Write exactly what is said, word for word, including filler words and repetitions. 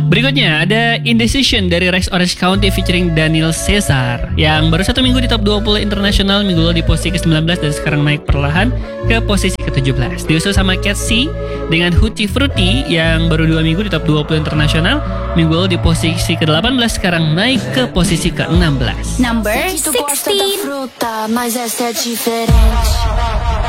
Berikutnya ada Indecision dari Rex Orange County featuring Daniel Caesar yang baru satu minggu di top dua puluh internasional, minggu lalu di posisi ke sembilan belas dan sekarang naik perlahan ke posisi ke tujuh belas. Diusul sama Cat C dengan Hoochie Fruity yang baru dua minggu di top dua puluh internasional, minggu lalu di posisi ke delapan belas, sekarang naik ke posisi ke enam belas. Number sixteen.